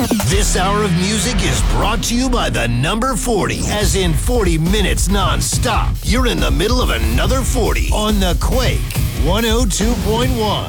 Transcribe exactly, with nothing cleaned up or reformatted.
This hour of music is brought to you by the number forty, as in forty minutes non-stop. You're in the middle of another forty on the Quake one oh two point one.